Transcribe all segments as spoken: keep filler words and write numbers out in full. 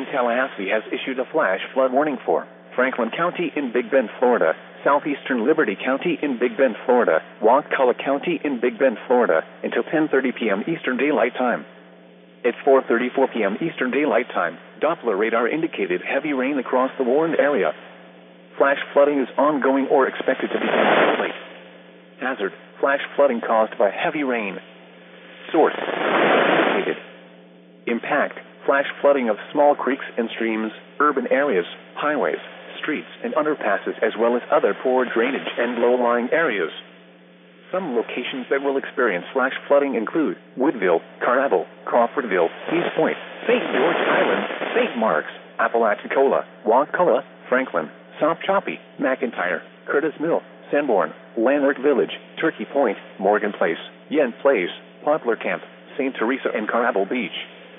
Tallahassee has issued a flash flood warning for Franklin County in Big Bend, Florida, southeastern Liberty County in Big Bend, Florida, Wakulla County in Big Bend, Florida, until ten thirty p.m. Eastern Daylight Time. At four thirty-four p.m. Eastern Daylight Time, Doppler radar indicated heavy rain across the warned area. Flash flooding is ongoing or expected to begin shortly. Hazard: flash flooding caused by heavy rain. Source: indicated. Impact: flash flooding of small creeks and streams, urban areas, highways, streets, and underpasses, as well as other poor drainage and low-lying areas. Some locations that will experience flash flooding include Woodville, Carrabble, Crawfordville, East Point, Saint George Island, Saint Marks, Apalachicola, Wakulla, Franklin, South Choppy, McIntyre, Curtis Mill, Sanborn, Lanark Village, Turkey Point, Morgan Place, Yen Place, Poplar Camp, Saint Teresa, and Carrabble Beach.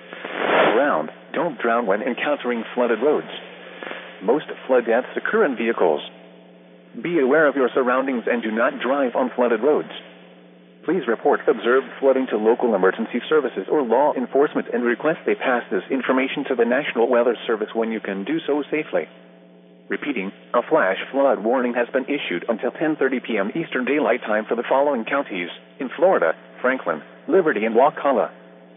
Around, don't drown when encountering flooded roads. Most flood deaths occur in vehicles. Be aware of your surroundings and do not drive on flooded roads. Please report observed flooding to local emergency services or law enforcement and request they pass this information to the National Weather Service when you can do so safely. Repeating, a flash flood warning has been issued until ten thirty p.m. Eastern Daylight Time for the following counties in Florida: Franklin, Liberty, and Wakulla.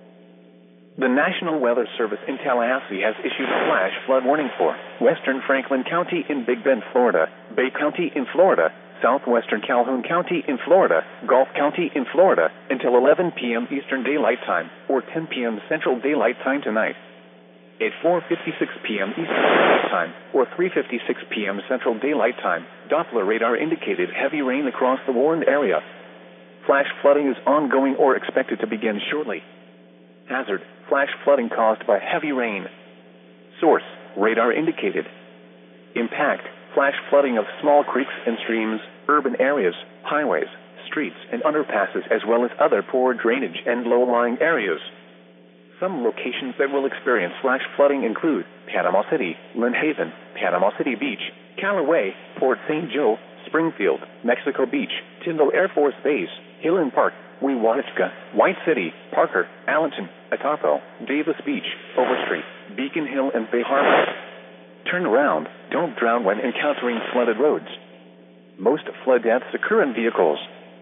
The National Weather Service in Tallahassee has issued a flash flood warning for western Franklin County in Big Bend, Florida, Bay County in Florida, southwestern Calhoun County in Florida, Gulf County in Florida, until eleven p.m. Eastern Daylight Time or ten p.m. Central Daylight Time tonight. At four fifty-six p.m. Eastern Daylight Time or three fifty-six p.m. Central Daylight Time, Doppler radar indicated heavy rain across the warned area. Flash flooding is ongoing or expected to begin shortly. Hazard: flash flooding caused by heavy rain. Source: radar indicated. Impact: flash flooding of small creeks and streams, urban areas, highways, streets, and underpasses, as well as other poor drainage and low-lying areas. Some locations that will experience flash flooding include Panama City, Lynn Haven, Panama City Beach, Callaway, Port Saint Joe, Springfield, Mexico Beach, Tyndall Air Force Base, Highland Park, Wewateska, White City, Parker, Allenton, Atapo, Davis Beach, Overstreet, Beacon Hill, and Bay Harbor. Turn around, don't drown when encountering flooded roads. Most flood deaths occur in vehicles.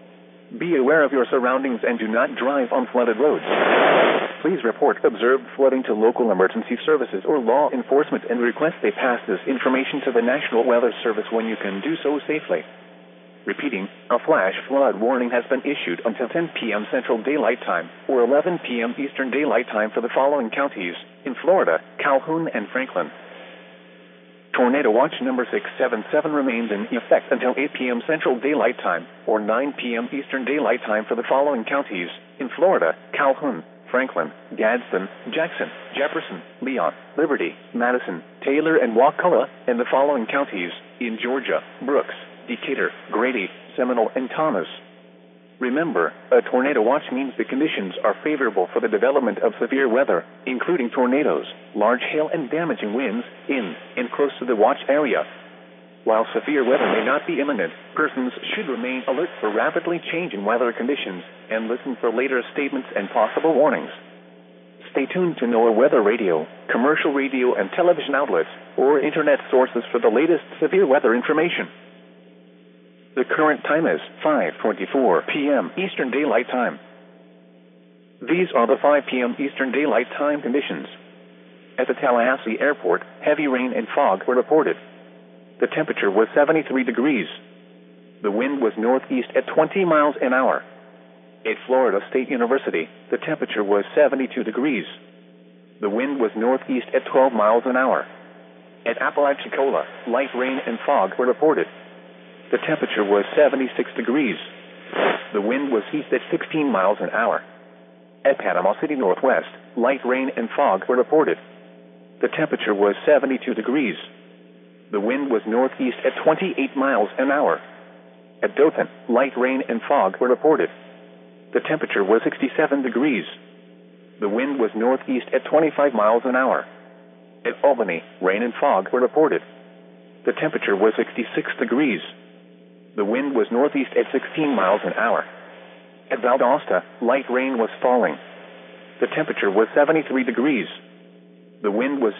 Be aware of your surroundings and do not drive on flooded roads. Please report observed flooding to local emergency services or law enforcement and request they pass this information to the National Weather Service when you can do so safely. Repeating, a flash flood warning has been issued until ten p.m. Central Daylight Time or eleven p.m. Eastern Daylight Time for the following counties in Florida, Calhoun, and Franklin. Tornado Watch number six seven seven remains in effect until eight p.m. Central Daylight Time or nine p.m. Eastern Daylight Time for the following counties in Florida, Calhoun, Franklin, Gadsden, Jackson, Jefferson, Leon, Liberty, Madison, Taylor, and Wakulla, and the following counties in Georgia, Brooks, Decatur, Grady, Seminole, and Thomas. Remember, a tornado watch means the conditions are favorable for the development of severe weather, including tornadoes, large hail, and damaging winds in and close to the watch area. While severe weather may not be imminent, persons should remain alert for rapidly changing weather conditions and listen for later statements and possible warnings. Stay tuned to NOAA Weather Radio, commercial radio and television outlets, or internet sources for the latest severe weather information. The current time is five twenty-four p.m. Eastern Daylight Time. These are the five p.m. Eastern Daylight Time conditions. At the Tallahassee Airport, heavy rain and fog were reported. The temperature was seventy-three degrees. The wind was northeast at twenty miles an hour. At Florida State University, the temperature was seventy-two degrees. The wind was northeast at twelve miles an hour. At Apalachicola, light rain and fog were reported. The temperature was seventy-six degrees. The wind was east at sixteen miles an hour. At Panama City Northwest, light rain and fog were reported. The temperature was seventy-two degrees. The wind was northeast at twenty-eight miles an hour. At Dothan, light rain and fog were reported. The temperature was sixty-seven degrees. The wind was northeast at twenty-five miles an hour. At Albany, rain and fog were reported. The temperature was sixty-six degrees. The wind was northeast at sixteen miles an hour. At Valdosta, light rain was falling. The temperature was seventy-three degrees. The wind was